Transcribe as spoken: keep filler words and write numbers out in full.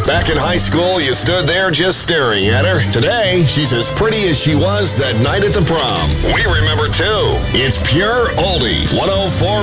Back in high school, you stood there just staring at her. Today, she's as pretty as she was that night at the prom. We remember, too. It's Pure Oldies. one oh four